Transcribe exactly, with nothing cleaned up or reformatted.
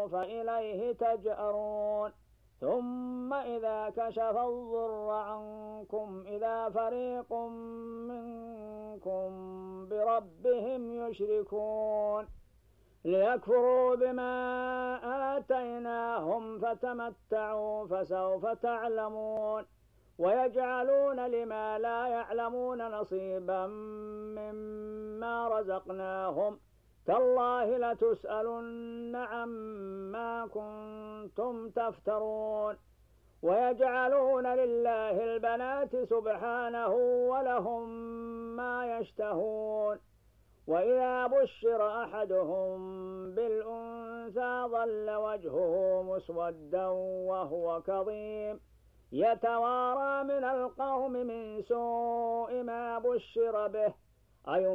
فإليه تجأرون ثم إذا كشف الضر عنكم إذا فريق منكم بربهم يشركون ليكفروا بما آتيناهم فتمتعوا فسوف تعلمون ويجعلون لما لا يعلمون نصيبا مما رزقناهم تالله لتسألن عما كنتم تفترون ويجعلون لله البنات سبحانه ولهم ما يشتهون وإذا بشر أحدهم بالأنثى ظل وجهه مسودا وهو كظيم يتوارى من القوم من سوء ما بشر به